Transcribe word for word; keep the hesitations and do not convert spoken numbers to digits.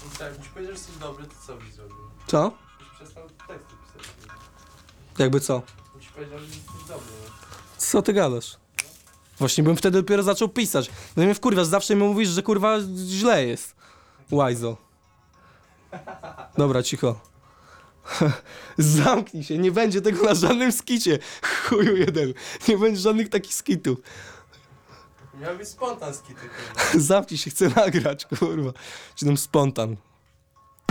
Jak ci powiedział, że jesteś dobry, to co byś zrobił? Co? Już przestał teksty pisać. Jakby co? Ci powiedział, że jesteś dobry. Co ty gadasz? Właśnie bym wtedy dopiero zaczął pisać. No i mnie wkurwiasz, zawsze mi mówisz, że kurwa źle jest. Łajzo. Dobra, cicho. Zamknij się, nie będzie tego na żadnym skicie. Chuju jeden. Nie będzie żadnych takich skitów. Miał być spontan skity, kurwa. Zamknij się, chcę nagrać, kurwa. Czy tam spontan.